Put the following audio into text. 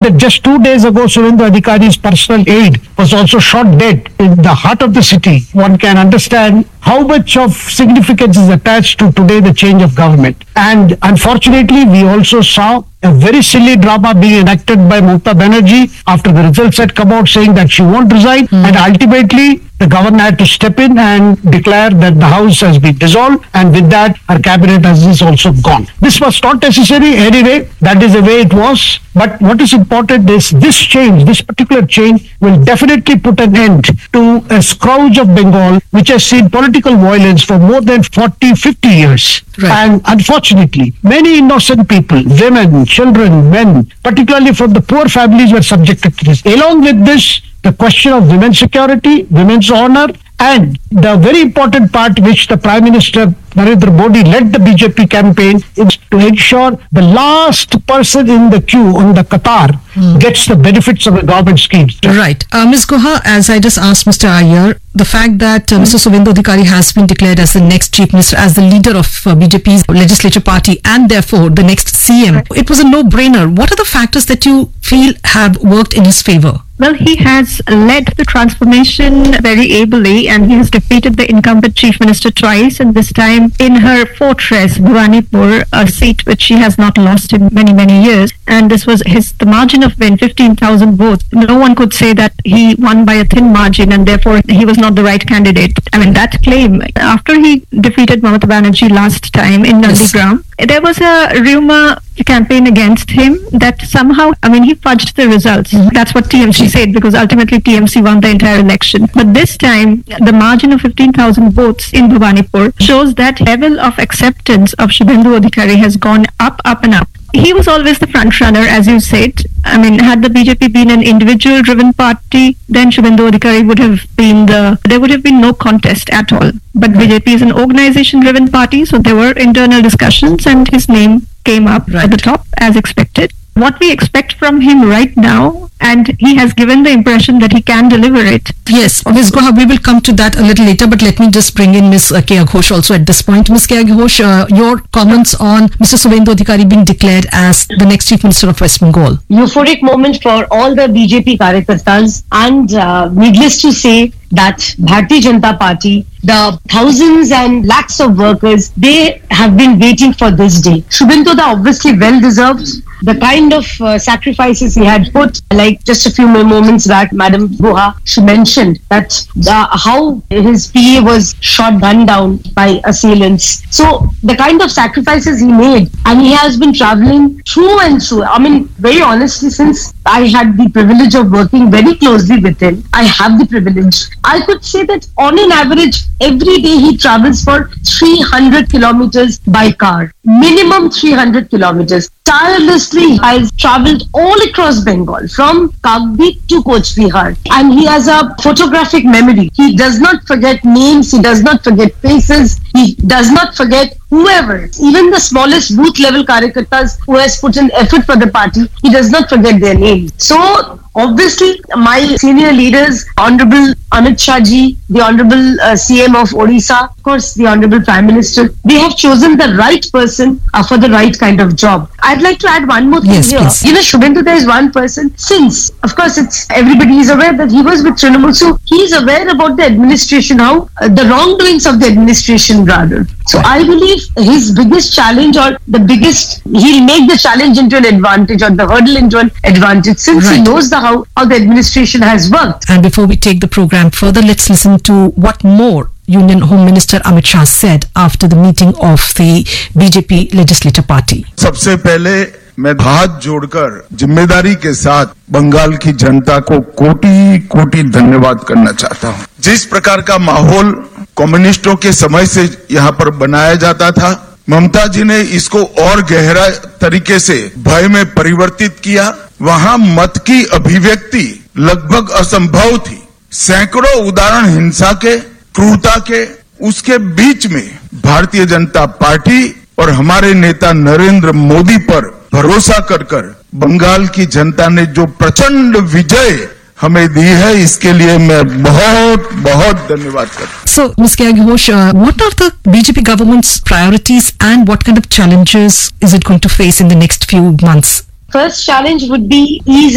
that just 2 days ago, Subhendu Adhikari's personal aide was also shot dead in the heart of the city. One can understand how much of significance is attached to today the change of government. And unfortunately, we also saw a very silly drama being enacted by Mamata Banerjee after the results had come out saying that she won't resign. And ultimately, the governor had to step in and declare that the house has been dissolved, and with that, her cabinet is also gone. This was not necessary anyway. That is the way it was. But what is important is this change, this particular change, will definitely put an end to a scourge of Bengal, which has seen political violence for more than 40, 50 years. Right. And unfortunately, many innocent people, women, children, men, particularly from the poor families, were subjected to this. Along with this, the question of women's security, women's honor, and the very important part which the Prime Minister Narendra Modi led the BJP campaign is to ensure the last person in the queue on the Qatar gets the benefits of the government schemes. Right. Ms. Guha, as I just asked Mr. Iyer, the fact that Mr. Subhendu Adhikari has been declared as the next Chief Minister, as the leader of BJP's legislature party, and therefore the next CM, it was a no-brainer. What are the factors that you feel have worked in his favor? Well, he has led the transformation very ably, and he has defeated the incumbent chief minister twice, and this time in her fortress, Bhuvanipur, a seat which she has not lost in many, many years. And this was the margin of win, 15,000 votes. No one could say that he won by a thin margin and therefore he was not the right candidate. I mean, that claim, after he defeated Mamata Banerjee last time in Nandigram, there was a rumor campaign against him that somehow, he fudged the results. That's what TMC said, because ultimately TMC won the entire election. But this time, the margin of 15,000 votes in Bhuvanipur shows that level of acceptance of Subhendu Adhikari has gone up, up and up. He was always the front runner, as you said. Had the BJP been an individual-driven party, then Subhendu Adhikari would have been there would have been no contest at all. But BJP is an organization-driven party, so there were internal discussions and his name came up at the top as expected. What we expect from him right now, and he has given the impression that he can deliver it. Yes, Ms. Guha, we will come to that a little later, but let me just bring in Ms. Keya Ghosh also at this point. Ms. Keya Ghosh, your comments on Mr. Subhendu Adhikari being declared as the next Chief Minister of West Bengal. Euphoric moment for all the BJP Karyakartas, and needless to say that Bharatiya Janata Party, the thousands and lakhs of workers, they have been waiting for this day. Subhendu obviously well deserved. The kind of sacrifices he had put, like just a few moments back, Madam Guha, she mentioned that how his PA was gunned down by assailants. So the kind of sacrifices he made, and he has been traveling through and through. Very honestly, since I had the privilege of working very closely with him, I have the privilege. I could say that on an average, every day he travels for 300 kilometers by car. Minimum 300 kilometers. Tirelessly has traveled all across Bengal, from Kagdi to Coach Bihar. And he has a photographic memory. He does not forget names, he does not forget faces, he does not forget whoever, even the smallest booth level Karyakartas who has put in effort for the party, he does not forget their name. So obviously, my senior leaders, Honorable Amit Shah ji, the Honorable CM of Odisha, of course, the Honorable Prime Minister, they have chosen the right person for the right kind of job. I'd like to add one more thing here. Please. Subhendu is one person. Since, of course, everybody is aware that he was with Trinamool, so he is aware about the administration, how the wrongdoings of the administration rather. So I believe his biggest challenge, or he'll make the challenge into an advantage, or the hurdle into an advantage, since he knows how the administration has worked. And before we take the program further, let's listen to what more Union Home Minister Amit Shah said after the meeting of the BJP legislature party. सबसे पहले मैं हाथ जोड़कर जिम्मेदारी के साथ बंगाल की जनता को कोटि कोटि धन्यवाद करना चाहता हूं। जिस प्रकार का माहौल कम्युनिस्टों के समय से यहाँ पर बनाया जाता था, ममता जी ने इसको और गहरा तरीके से भय में परिवर्तित किया। वहां मत की अभिव्यक्ति लगभग असंभव थी। सैकड़ों उदाहरण हिंसा के, क्रूरता के, उसके बीच में भारतीय जनता पार्टी और हमारे नेता नरेंद्र मोदी पर भरोसा कर बंगाल की जनता ने जो प्रचंड विजय हमें दी है, इसके लिए मैं बहुत बहुत धन्यवाद करता हूं। So, Ms. Keya Ghosh, what are the BJP government's priorities and what kind of challenges is it going to face in the next few months? First challenge would be ease